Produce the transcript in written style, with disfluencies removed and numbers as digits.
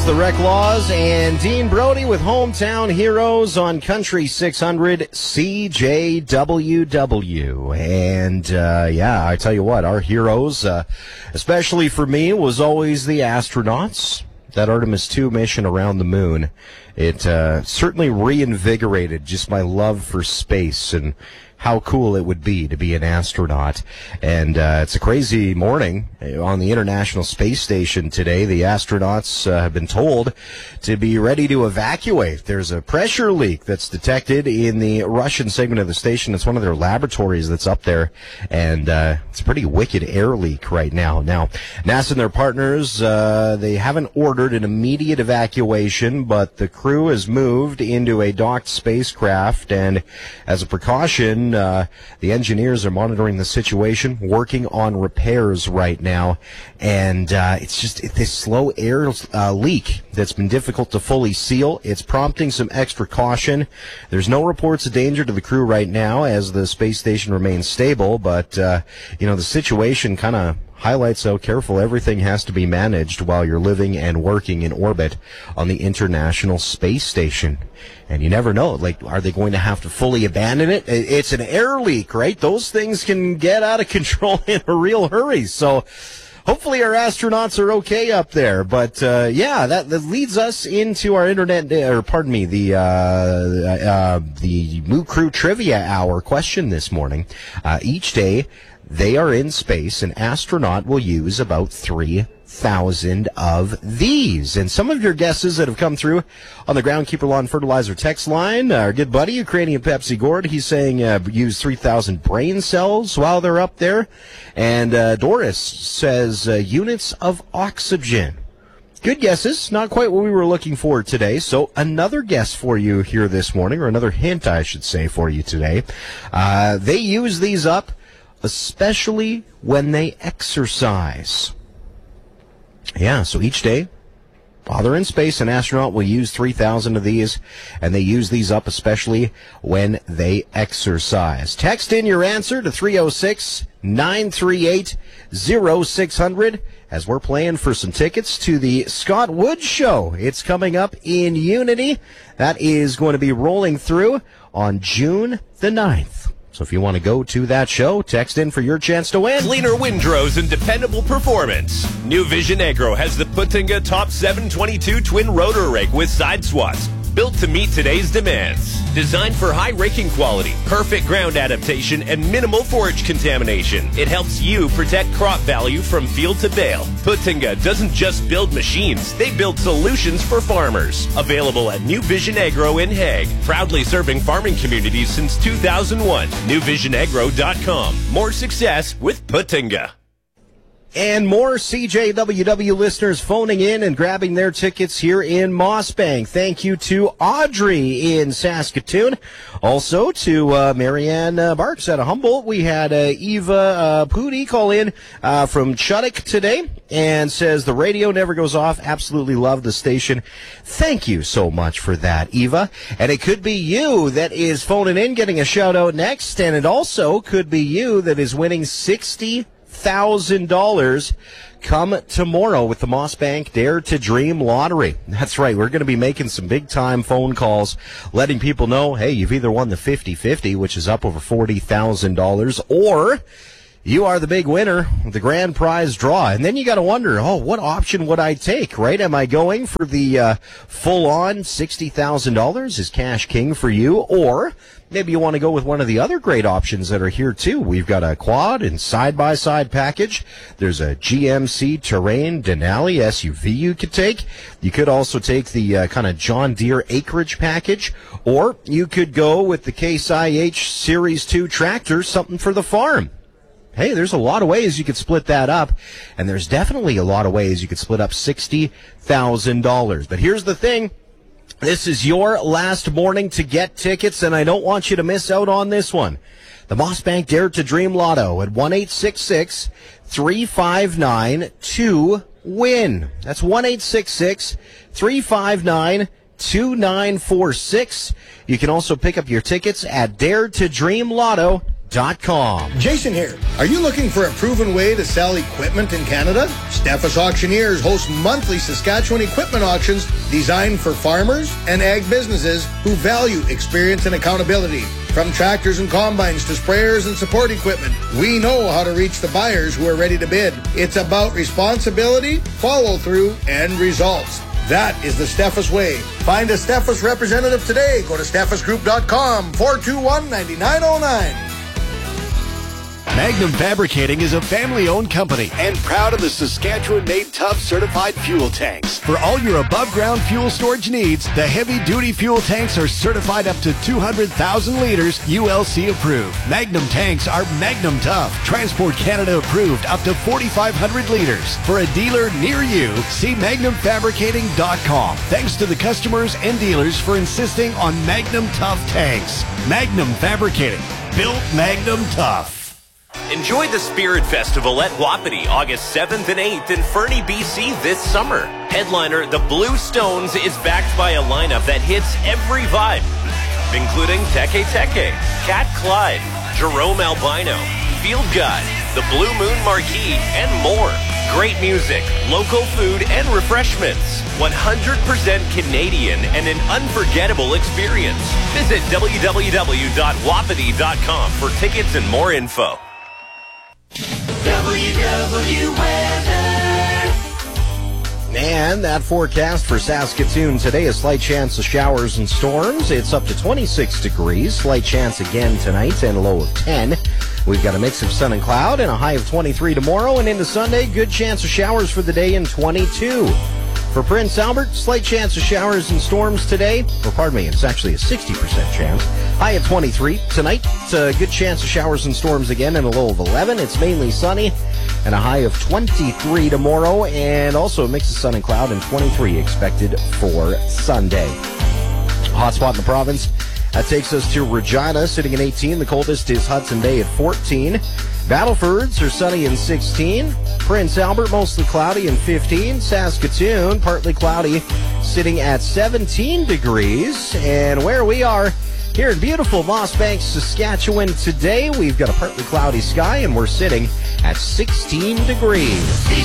The Rec Laws and Dean Brody with Hometown Heroes on Country 600 CJWW. And, I tell you what, our heroes, especially for me, was always the astronauts. That Artemis 2 mission around the moon. It certainly reinvigorated just my love for space and how cool it would be to be an astronaut. And it's a crazy morning on the International Space Station today. The astronauts have been told to be ready to evacuate. There's a pressure leak that's detected in the Russian segment of the station. It's one of their laboratories that's up there, and it's a pretty wicked air leak right now. Now, NASA and their partners, they haven't ordered an immediate evacuation, but the crew has moved into a docked spacecraft, and as a precaution, the engineers are monitoring the situation, working on repairs right now, and it's just this slow air leak that's been difficult to fully seal. It's prompting some extra caution. There's no reports of danger to the crew right now as the space station remains stable, but the situation kind of highlights how careful everything has to be managed while you're living and working in orbit on the International Space Station. And you never know, are they going to have to fully abandon it? It's an air leak, right? Those things can get out of control in a real hurry. So hopefully our astronauts are okay up there. But, that leads us into our the Moo Crew Trivia Hour question this morning. Each day, they are in space, an astronaut will use about 3,000 of these. And some of your guesses that have come through on the Groundkeeper Lawn Fertilizer text line, our good buddy, Ukrainian Pepsi Gord, he's saying use 3,000 brain cells while they're up there. And Doris says units of oxygen. Good guesses, not quite what we were looking for today. So another guess for you here this morning, or another hint, I should say, for you today. They use these up especially when they exercise. Yeah, so each day, while they're in space, an astronaut will use 3,000 of these, and they use these up especially when they exercise. Text in your answer to 306-938-0600 as we're playing for some tickets to the Scott Wood Show. It's coming up in Unity. That is going to be rolling through on June the 9th. So if you want to go to that show, text in for your chance to win. Cleaner windrows and dependable performance. New Vision Agro has the Putinga Top 722 twin rotor rake with side swaths. Built to meet today's demands. Designed for high raking quality, perfect ground adaptation, and minimal forage contamination. It helps you protect crop value from field to bale. Putinga doesn't just build machines, they build solutions for farmers. Available at New Vision Agro in Hague. Proudly serving farming communities since 2001. NewVisionAgro.com. More success with Putinga. And more CJWW listeners phoning in and grabbing their tickets here in Mossbank. Thank you to Audrey in Saskatoon. Also to Marianne Barks out of Humboldt. We had Eva Pooty call in from Chuddick today and says the radio never goes off. Absolutely love the station. Thank you so much for that, Eva. And it could be you that is phoning in, getting a shout out next. And it also could be you that is winning $60,000 come tomorrow with the Mossbank Dare to Dream Lottery. That's right. We're going to be making some big-time phone calls, letting people know, hey, you've either won the 50-50, which is up over $40,000, or you are the big winner, the grand prize draw. And then you got to wonder, what option would I take, right? Am I going for the full-on $60,000? Is Cash King for you? Or maybe you want to go with one of the other great options that are here, too. We've got a quad and side-by-side package. There's a GMC Terrain Denali SUV you could take. You could also take the kind of John Deere acreage package. Or you could go with the Case IH Series 2 tractor, something for the farm. Hey, there's a lot of ways you could split that up, and there's definitely a lot of ways you could split up $60,000. But here's the thing. This is your last morning to get tickets, and I don't want you to miss out on this one. The Mossbank Dare to Dream Lotto at 1-866-359-2-WIN. That's 1-866-359-2946. You can also pick up your tickets at daretodreamlotto.com. Jason here. Are you looking for a proven way to sell equipment in Canada? Steffes Auctioneers hosts monthly Saskatchewan equipment auctions designed for farmers and ag businesses who value experience and accountability. From tractors and combines to sprayers and support equipment, we know how to reach the buyers who are ready to bid. It's about responsibility, follow-through, and results. That is the Steffes way. Find a Steffes representative today. Go to steffesgroup.com, 421-9909. Magnum Fabricating is a family-owned company and proud of the Saskatchewan-made Tough certified fuel tanks. For all your above-ground fuel storage needs, the heavy-duty fuel tanks are certified up to 200,000 liters, ULC approved. Magnum tanks are Magnum Tough, Transport Canada approved up to 4,500 liters. For a dealer near you, see MagnumFabricating.com. Thanks to the customers and dealers for insisting on Magnum Tough tanks. Magnum Fabricating, built Magnum Tough. Enjoy the Spirit Festival at Wapiti August 7th and 8th in Fernie, BC this summer. Headliner The Blue Stones is backed by a lineup that hits every vibe, including Teke Teke, Cat Clyde, Jerome Albino, Field Guide, The Blue Moon Marquee, and more. Great music, local food, and refreshments. 100% Canadian and an unforgettable experience. Visit www.wapiti.com for tickets and more info. WW Weather. And that forecast for Saskatoon today, a slight chance of showers and storms. It's up to 26 degrees. Slight chance again tonight and a low of 10. We've got a mix of sun and cloud and a high of 23 tomorrow. And into Sunday, good chance of showers for the day and 22. For Prince Albert, slight chance of showers and storms today. Or pardon me, it's actually a 60% chance. High of 23. Tonight, it's a good chance of showers and storms again and a low of 11. It's mainly sunny and a high of 23 tomorrow. And also a mix of sun and cloud and 23 expected for Sunday. Hot spot in the province. That takes us to Regina, sitting at 18. The coldest is Hudson Bay at 14. Battlefords are sunny and 16. Prince Albert, mostly cloudy and 15. Saskatoon, partly cloudy, sitting at 17 degrees. And where we are here in beautiful Mossbank, Saskatchewan today, we've got a partly cloudy sky and we're sitting at 16 degrees.